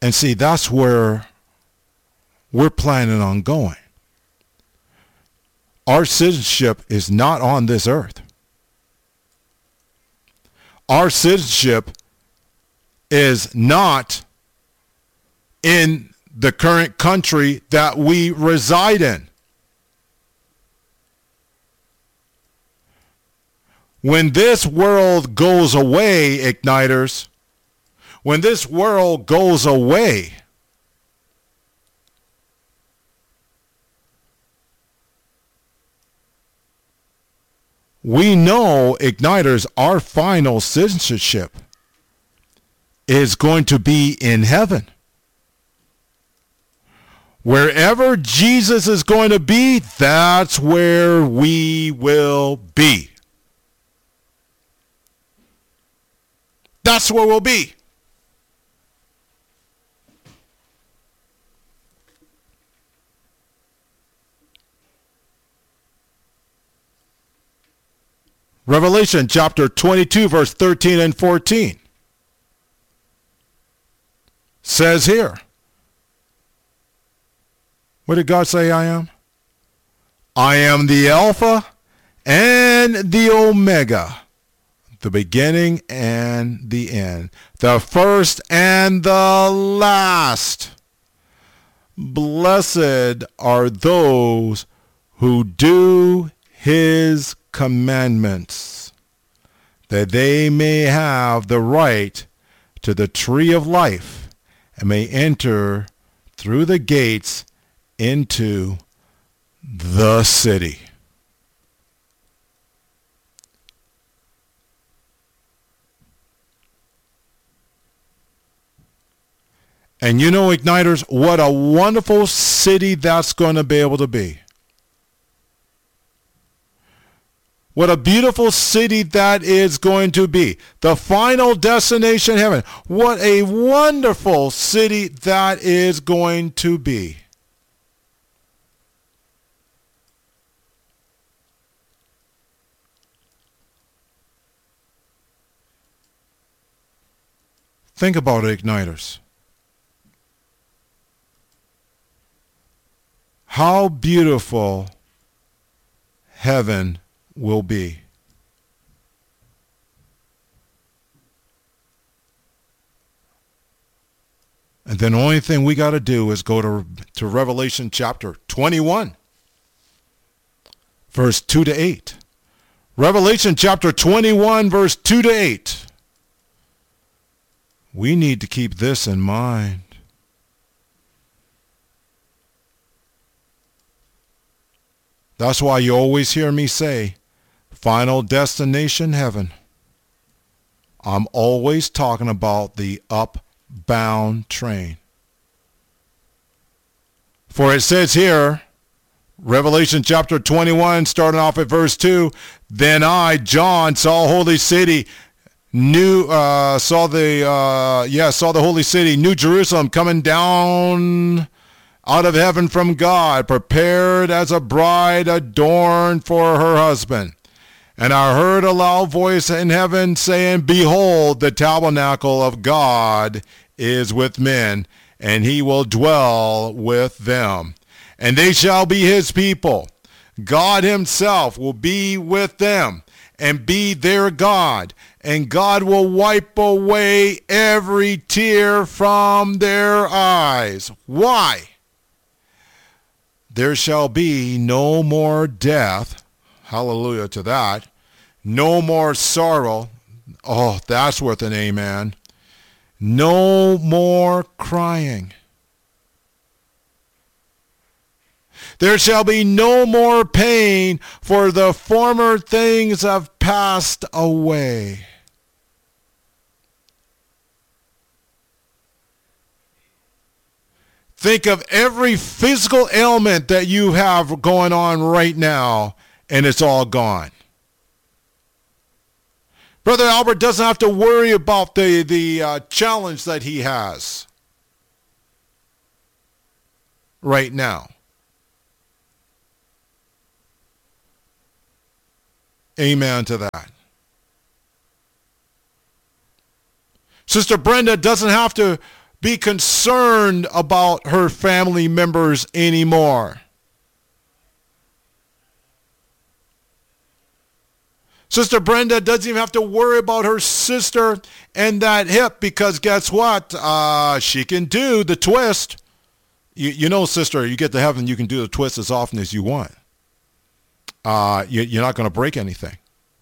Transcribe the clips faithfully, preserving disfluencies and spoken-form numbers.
And see, that's where we're planning on going. Our citizenship is not on this earth. Our citizenship is not in the current country that we reside in. When this world goes away, Igniters, when this world goes away, we know, Igniters, our final citizenship is going to be in heaven. Wherever Jesus is going to be, that's where we will be. That's where we'll be. Revelation chapter twenty-two, verse thirteen and fourteen says here, what did God say I am? I am the Alpha and the Omega, the beginning and the end, the first and the last. Blessed are those who do his commandments, that they may have the right to the tree of life and may enter through the gates into the city. And you know, Igniters, what a wonderful city that's going to be able to be. What a beautiful city that is going to be. The final destination, heaven. What a wonderful city that is going to be. Think about it, Igniters. How beautiful heaven will be. And then the only thing we got to do is go to, to Revelation chapter twenty-one, verse two to eight. Revelation chapter twenty-one, verse two to eight. We need to keep this in mind. That's why you always hear me say, final destination heaven. I'm always talking about the upbound train. For it says here, Revelation chapter twenty-one, starting off at verse two, then I, John, saw holy city, new, uh, saw the, uh, yeah, saw the holy city, New Jerusalem, coming down out of heaven from God, prepared as a bride adorned for her husband. And I heard a loud voice in heaven saying, behold, the tabernacle of God is with men, and he will dwell with them. And they shall be his people. God himself will be with them and be their God. And God will wipe away every tear from their eyes. Why? There shall be no more death. Hallelujah to that. No more sorrow. Oh, that's worth an amen. No more crying. There shall be no more pain, for the former things have passed away. Think of every physical ailment that you have going on right now, and it's all gone. Brother Albert doesn't have to worry about the, the uh, challenge that he has right now. Amen to that. Sister Brenda doesn't have to be concerned about her family members anymore. Sister Brenda doesn't even have to worry about her sister and that hip, because guess what? Uh, she can do the twist. You, you know, sister, you get to heaven, you can do the twist as often as you want. Uh, you, you're not going to break anything.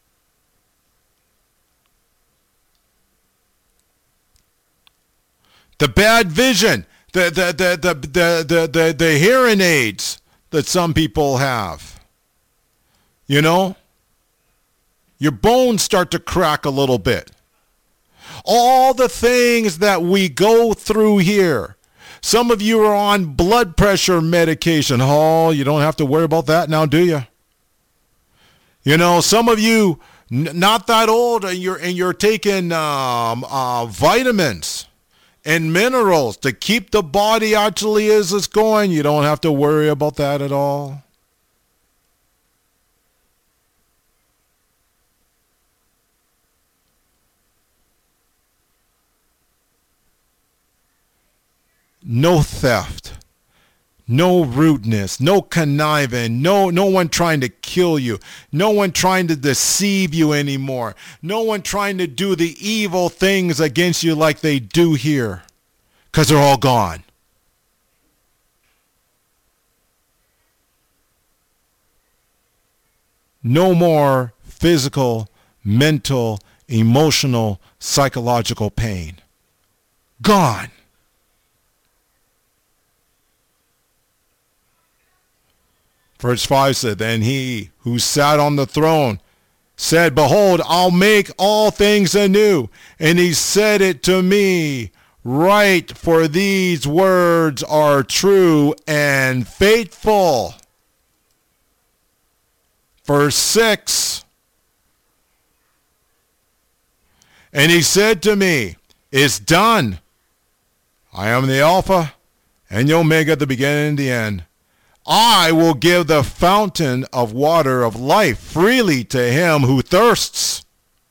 The bad vision, the the the the the the, the, the hearing aids that some people have. You know? Your bones start to crack a little bit. All the things that we go through here. Some of you are on blood pressure medication. Oh, you don't have to worry about that now, do you? You know, some of you n- not that old, and you're and you're taking um, uh, vitamins and minerals to keep the body actually as it's going. You don't have to worry about that at all. No theft, no rudeness, no conniving, no no one trying to kill you, no one trying to deceive you anymore, no one trying to do the evil things against you like they do here, because they're all gone. No more physical, mental, emotional, psychological pain. Gone. Verse five said, "Then he who sat on the throne said, Behold, I'll make all things anew. And he said it to me, Write, for these words are true and faithful." Verse six, "And he said to me, It's done. I am the Alpha and the Omega, the beginning and the end. I will give the fountain of water of life freely to him who thirsts.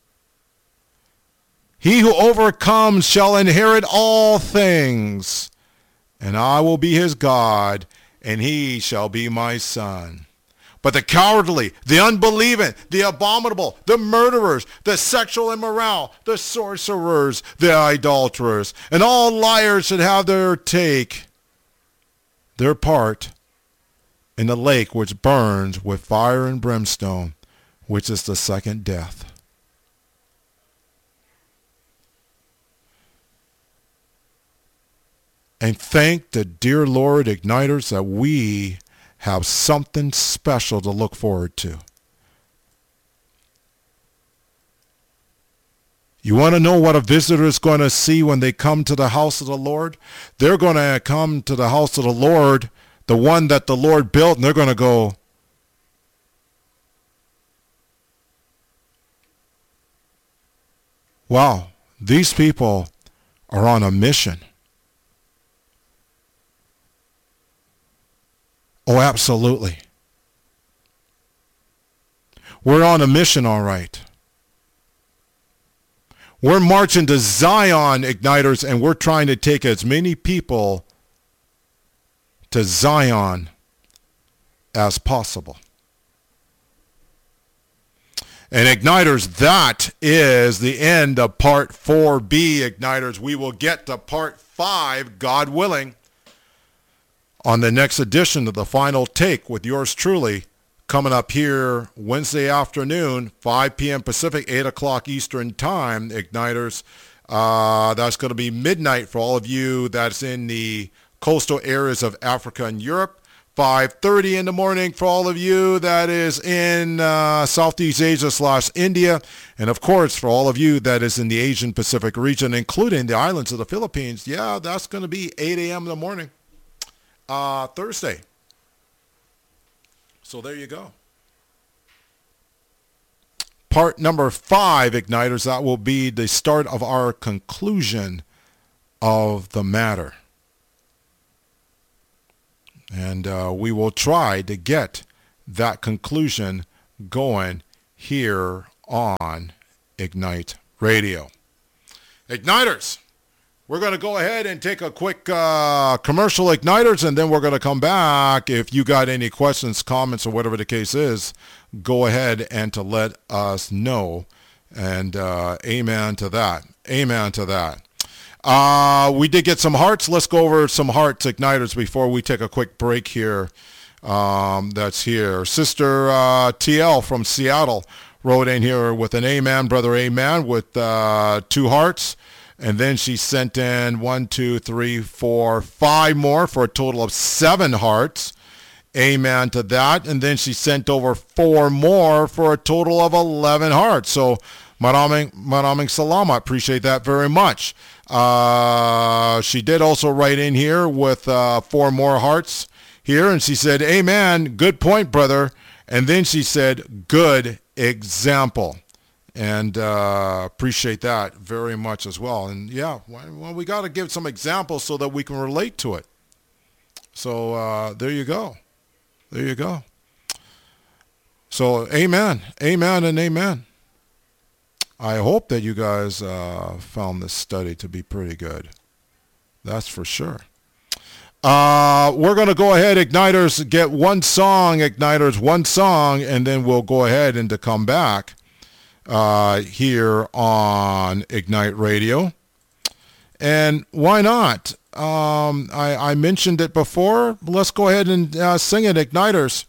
He who overcomes shall inherit all things, and I will be his God, and he shall be my son. But the cowardly, the unbelieving, the abominable, the murderers, the sexual immoral, the sorcerers, the idolaters, and all liars should have their take, their part, in the lake which burns with fire and brimstone, which is the second death." And thank the dear Lord, Igniters, that we have something special to look forward to. You want to know what a visitor is going to see when they come to the house of the Lord? They're going to come to the house of the Lord, the one that the Lord built, and they're going to go, wow, these people are on a mission. Oh, absolutely. We're on a mission, all right. We're marching to Zion, Igniters, and we're trying to take as many people to Zion as possible. And Igniters, that is the end of part four B, Igniters. We will get to part five, God willing, on the next edition of The Final Take with yours truly, coming up here Wednesday afternoon, five p.m. Pacific, eight o'clock Eastern Time, Igniters. Uh, that's going to be midnight for all of you that's in the coastal areas of Africa and Europe. five thirty in the morning for all of you that is in uh, Southeast Asia slash India. And of course, for all of you that is in the Asian Pacific region, including the islands of the Philippines, yeah, that's going to be eight a.m. in the morning, uh, Thursday. So there you go. Part number five, Igniters, that will be the start of our conclusion of the matter. And uh, we will try to get that conclusion going here on Ignite Radio. Igniters, We're going to go ahead and take a quick uh, commercial, Igniters, and then we're going to come back. If you got any questions, comments, or whatever the case is, go ahead and to let us know. And uh, amen to that. Amen to that. Uh, we did get some hearts. Let's go over some hearts, Igniters, before we take a quick break here. Um, that's here. Sister uh, T L from Seattle wrote in here with an amen, brother, amen, with uh, two hearts. And then she sent in one, two, three, four, five more for a total of seven hearts. Amen to that. And then she sent over four more for a total of eleven hearts. So maraming, maraming salamat. Appreciate that very much. Uh, she did also write in here with uh, four more hearts here. And she said, amen. Good point, brother. And then she said, good example. And uh, appreciate that very much as well. And yeah, well, we got to give some examples so that we can relate to it. So uh, there you go. There you go. So amen, amen, and amen. I hope that you guys uh, found this study to be pretty good. That's for sure. Uh, we're going to go ahead, Igniters, get one song, Igniters, one song, and then we'll go ahead and to come back. Uh, here on Ignite Radio. And why not? Um, I, I mentioned it before. Let's go ahead and uh, sing it, Igniters.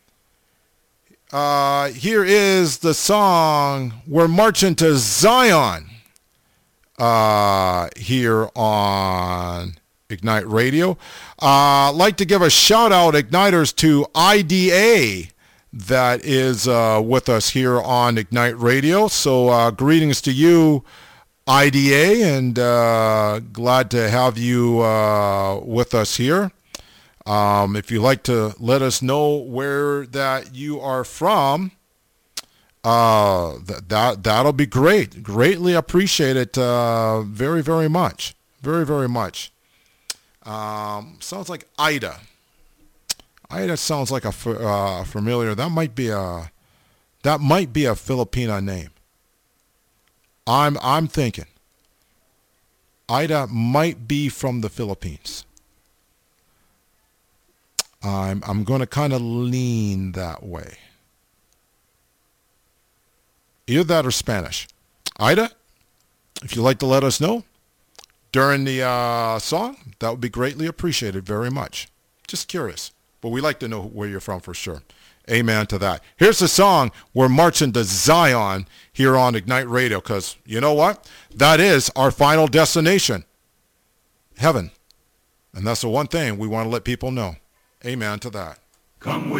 Uh, here is the song, We're Marching to Zion, uh, here on Ignite Radio. Uh, I'd like to give a shout out, Igniters, to I D A. That is uh, with us here on Ignite Radio. So uh, greetings to you, I D A, and uh, glad to have you uh, with us here. Um, if you'd like to let us know where that you are from, uh, that, that, that'll be great. Greatly appreciate it uh, very, very much. Very, very much. Um, sounds like Ida. Ida sounds like a uh, familiar. That might be a that might be a Filipina name. I'm I'm thinking Ida might be from the Philippines. I'm I'm going to kind of lean that way. Either that or Spanish. Ida, if you'd like to let us know during the uh, song, that would be greatly appreciated very much. Just curious. But we like to know where you're from for sure. Amen to that. Here's the song, We're Marching to Zion, here on Ignite Radio, because you know what? That is our final destination, heaven. And that's the one thing we want to let people know. Amen to that. Come